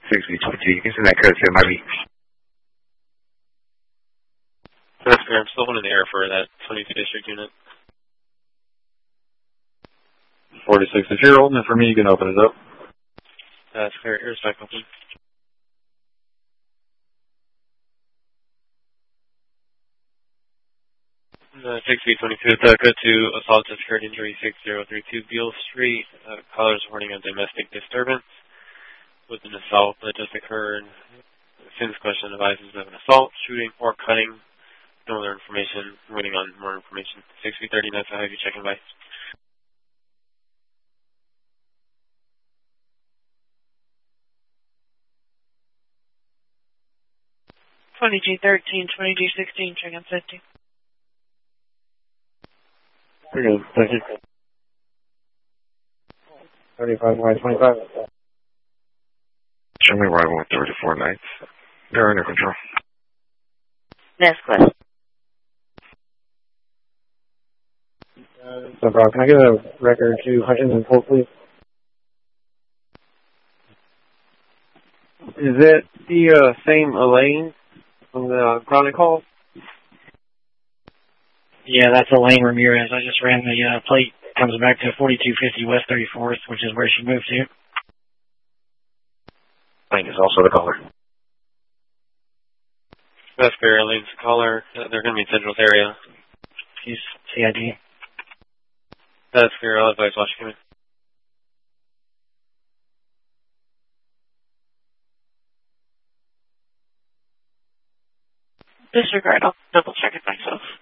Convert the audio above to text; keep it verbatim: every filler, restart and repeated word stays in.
six B twenty-two, you can send that code to my B. That's fair. I'm still holding the air for that twenty-two district unit. forty-six, if you're holding it for me, you can open it up. That's fair. Air's back open. Uh, six B twenty-two, uh, go to assault to security injury six zero three two Beale Street. Uh, callers reporting a domestic disturbance with an assault that just occurred. Since question advises of an assault, shooting, or cutting. No other information. Waiting on more information. six B thirty, that's how you checking by. twenty G thirteen, twenty G sixteen, check on fifty. You're good. Thank you. thirty-five Y twenty-five. Show me where I want thirty-four nights. They're under control. Next question. Uh, so, Brock, can I get a record to Hutchins and Polk, please? Is that the uh, same Elaine from the Chronic Call? Yeah, that's Elaine Ramirez. I just ran the uh, plate. Comes back to forty-two fifty West thirty-fourth, which is where she moved to. Lane is also the caller. That's fair. Elaine's the caller. Uh, they're going to be in Central's area. She's C I D. That's fair. I'll advise Washington. Disregard. I'll double check it myself.